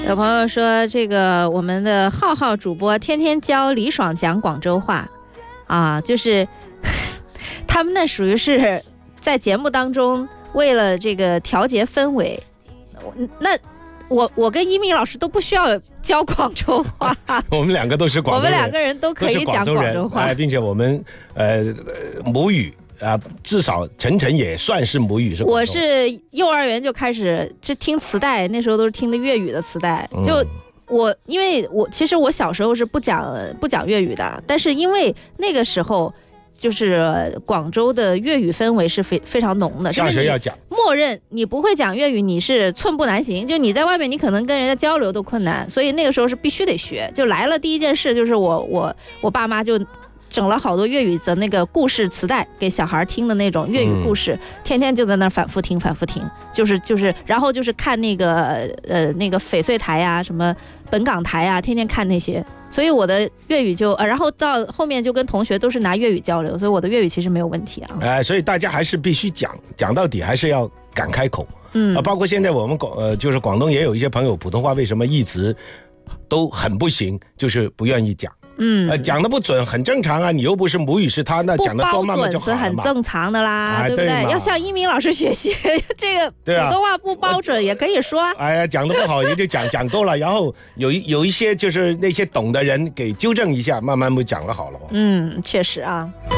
有朋友说，这个我们的浩浩主播天天教李爽讲广州话啊，就是他们那属于是在节目当中为了这个调节氛围，那我跟一鸣老师都不需要教广州话， 我们两个都是广州人， 我们两个人都可以讲广州话， 并且我们母语至少晨晨也算是母语是广州。 我是幼儿园就开始就听磁带，那时候都是听的粤语的磁带，就因为其实我小时候是不讲粤语的，但是因为那个时候就是广州的粤语氛围是非常浓的， 上学要讲， 默认你不会讲粤语你是寸步难行，就你在外面你可能跟人家交流都困难，所以那个时候是必须得学。就来了第一件事就是我爸妈就整了好多粤语的那个故事磁带给小孩听的那种粤语故事，天天就在那反复听，就是然后就是看那个翡翠台啊，什么本港台啊，天天看那些，所以我的粤语就然后到后面就跟同学都是拿粤语交流，所以我的粤语其实没有问题啊。 所以大家还是必须讲到底，还是要敢开口。包括现在我们就是广东也有一些朋友普通话为什么一直都很不行，就是不愿意讲。讲的不准很正常啊，你又不是母语是他，那讲的多慢慢就好了嘛， 是很正常的啦，对不对？要向一鸣老师学习，这个普通话不标准也可以说。 哎呀，讲的不好也就讲多了，然后有一些就是那些懂的人给纠正一下，慢慢不讲了好了。 确实啊。